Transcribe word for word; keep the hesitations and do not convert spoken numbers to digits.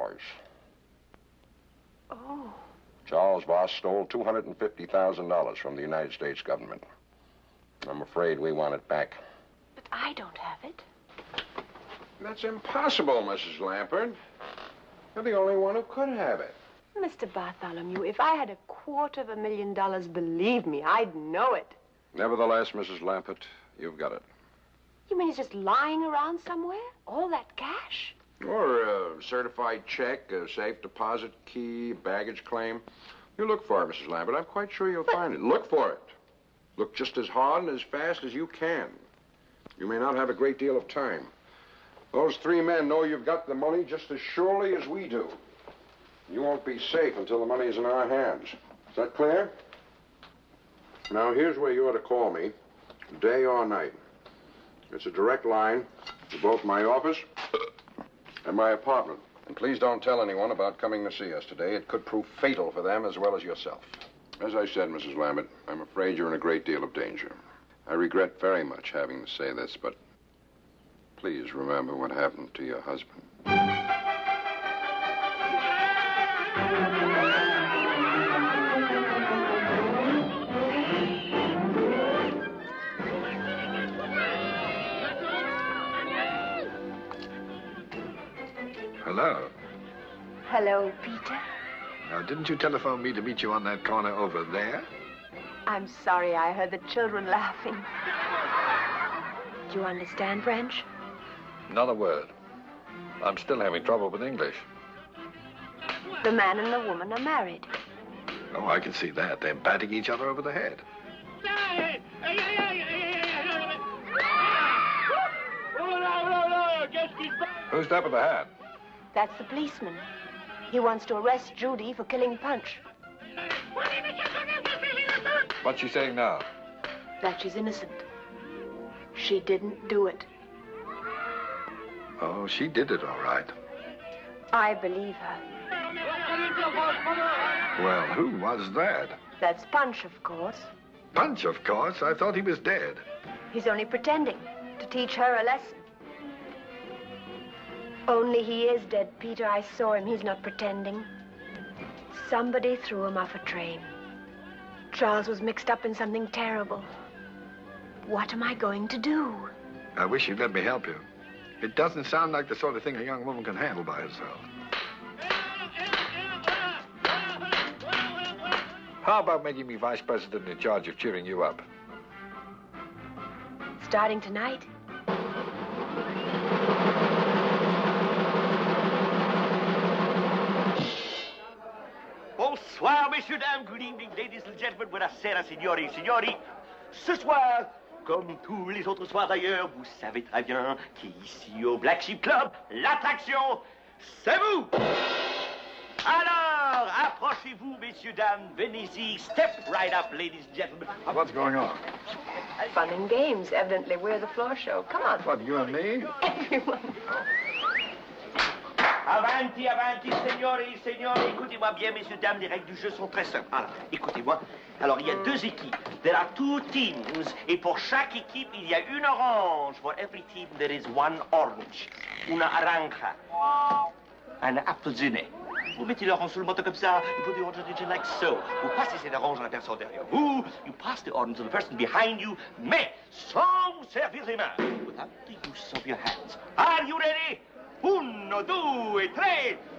dollars. Oh. Charles Voss stole two hundred fifty thousand dollars from the United States government. I'm afraid we want it back. But I don't have it. That's impossible, Missus Lampert. You're the only one who could have it. Mister Bartholomew, if I had a quarter of a million dollars, believe me, I'd know it. Nevertheless, Missus Lampert, you've got it. You mean it's just lying around somewhere? All that cash? Or a certified check, a safe deposit key, baggage claim. You look for it, Missus Lambert. I'm quite sure you'll but... find it. Look for it. Look just as hard and as fast as you can. You may not have a great deal of time. Those three men know you've got the money just as surely as we do. You won't be safe until the money's in our hands. Is that clear? Now, here's where you ought to call me, day or night. It's a direct line to both my office and my apartment. And please don't tell anyone about coming to see us today. It could prove fatal for them as well as yourself. As I said, Missus Lambert, I'm afraid you're in a great deal of danger. I regret very much having to say this, but please remember what happened to your husband. Hello. Hello, Peter. Now, didn't you telephone me to meet you on that corner over there? I'm sorry, I heard the children laughing. Do you understand French? Not a word. I'm still having trouble with English. The man and the woman are married. Oh, I can see that. They're batting each other over the head. Who's that with the hat? That's the policeman. He wants to arrest Judy for killing Punch. What's she saying now? That she's innocent. She didn't do it. Oh, she did it all right. I believe her. Well, who was that? That's Punch, of course. Punch, of course. I thought he was dead. He's only pretending to teach her a lesson. Only he is dead, Peter. I saw him. He's not pretending. Somebody threw him off a train. Charles was mixed up in something terrible. What am I going to do? I wish you'd let me help you. It doesn't sound like the sort of thing a young woman can handle by herself. How about making me vice president in charge of cheering you up? Starting tonight? Bonsoir, messieurs, dames. Good evening, ladies and gentlemen. Buonasera, signori et signori. Ce soir, comme tous les autres soirs d'ailleurs, vous savez très bien qu'ici au Black Sheep Club, l'attraction, c'est vous. Alors, approchez-vous, messieurs, dames. Venez-y. Step right up, ladies and gentlemen. What's going on? Fun and games. Evidently, we're the floor show. Come on. What, you and me? Everyone. Avanti, avanti, signori, signori. Écoutez-moi bien, messieurs, dames, les règles du jeu sont très simples. Alors, écoutez-moi. Alors, il y a deux équipes. There are two teams. Et pour chaque équipe, il y a une orange. For every team, there is one orange. Una aranja. Un appelsinet. Vous mettez l'orange sur le menton comme ça. You put the orange on it like so. Vous passez cette orange à la personne derrière vous. You pass the orange to the person behind you. Mais sans vous servir les mains. Without the use of your hands. Are you ready? Uno, due, tre.